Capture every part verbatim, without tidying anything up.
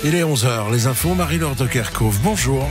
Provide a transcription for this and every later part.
Il est onze heures, les infos, Marie-Laure de Kerkhove, bonjour.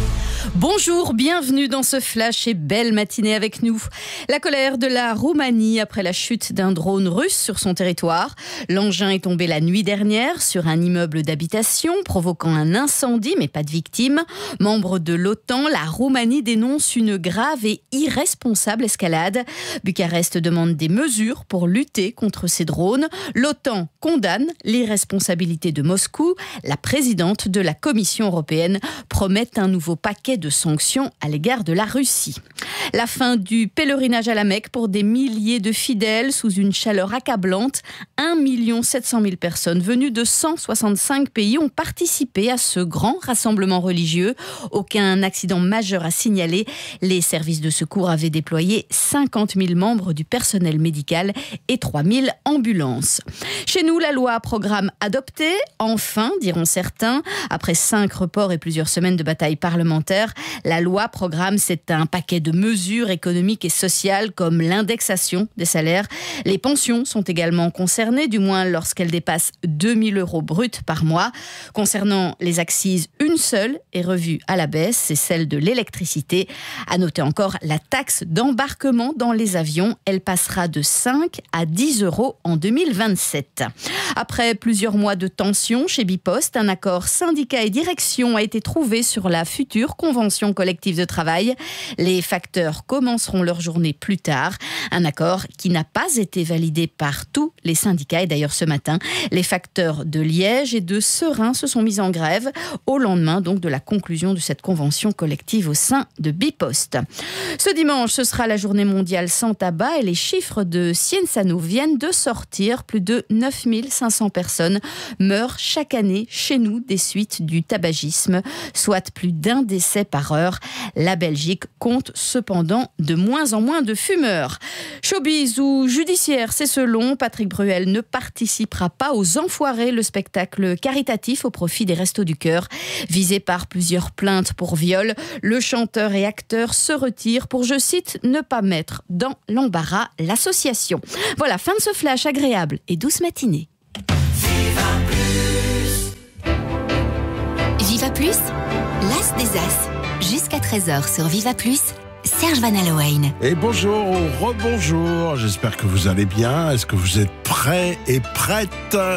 Bonjour, bienvenue dans ce flash et belle matinée avec nous. La colère de la Roumanie après la chute d'un drone russe sur son territoire. L'engin est tombé la nuit dernière sur un immeuble d'habitation, provoquant un incendie, mais pas de victimes. Membre de l'OTAN, la Roumanie dénonce une grave et irresponsable escalade. Bucarest demande des mesures pour lutter contre ces drones. L'OTAN condamne l'irresponsabilité de Moscou. La présidente de la Commission européenne promet un nouveau paquet de sanctions à l'égard de la Russie. La fin du pèlerinage à la Mecque pour des milliers de fidèles sous une chaleur accablante. un million sept cent mille personnes venues de cent soixante-cinq pays ont participé à ce grand rassemblement religieux. Aucun accident majeur à signaler. Les services de secours avaient déployé cinquante mille membres du personnel médical et trois mille ambulances. Chez nous, la loi programme adoptée, enfin, diront certains. Après cinq reports et plusieurs semaines de bataille parlementaire, la loi programme, c'est un paquet de mesures économiques et sociales comme l'indexation des salaires. Les pensions sont également concernées, du moins lorsqu'elles dépassent deux mille euros bruts par mois. Concernant les accises, une seule est revue à la baisse, c'est celle de l'électricité. À noter encore la taxe d'embarquement dans les avions. Elle passera de cinq à dix euros en deux mille vingt-sept. Après plusieurs mois de tension chez Bipost, un accord syndicat et direction a été trouvé sur la future convention collective de travail. Les facteurs commenceront leur journée plus tard. Un accord qui n'a pas été validé par tous les syndicats. Et d'ailleurs, ce matin, les facteurs de Liège et de Serein se sont mis en grève au lendemain donc de la conclusion de cette convention collective au sein de Bipost. Ce dimanche, ce sera la journée mondiale sans tabac et les chiffres de Scienza nous viennent de sortir. Plus de neuf mille cinq cents personnes meurent chaque année chez nous des suites du tabagisme, soit plus d'un décès par heure. La Belgique compte cependant de moins en moins de fumeurs. Showbiz ou judiciaire, c'est selon. Patrick Bruel ne participera pas aux Enfoirés, le spectacle caritatif au profit des Restos du Cœur. Visé par plusieurs plaintes pour viol, le chanteur et acteur se retire pour, je cite, ne pas mettre dans l'embarras l'association. Voilà, fin de ce flash agréable et douce matinée. Viva Plus, l'as des as. Jusqu'à treize heures sur Viva Plus, Serge Van Allowen. Et bonjour, rebonjour, j'espère que vous allez bien. Est-ce que vous êtes prêts et prêtes ?